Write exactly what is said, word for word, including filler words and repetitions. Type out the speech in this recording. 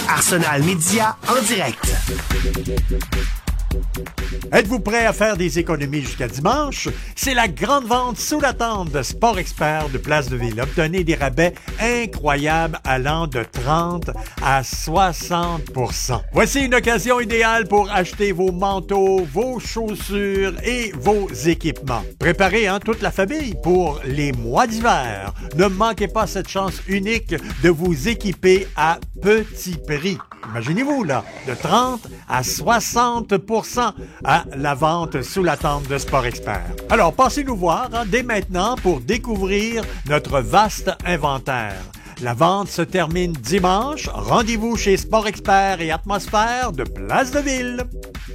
Arsenal Média en direct. Êtes-vous prêt à faire des économies jusqu'à dimanche? C'est la grande vente sous la tente de Sport Expert de Place de Ville. Obtenez des rabais incroyables allant de trente à soixante pour cent. Voici une occasion idéale pour acheter vos manteaux, vos chaussures et vos équipements. Préparez hein, toute la famille pour les mois d'hiver. Ne manquez pas cette chance unique de vous équiper à petit prix. Imaginez-vous là, de trente à soixante pour cent à la vente sous la tente de Sport Expert. Alors, passez nous voir hein, dès maintenant pour découvrir notre vaste inventaire. La vente se termine dimanche. Rendez-vous chez Sport Expert et Atmosphère de Place de Ville.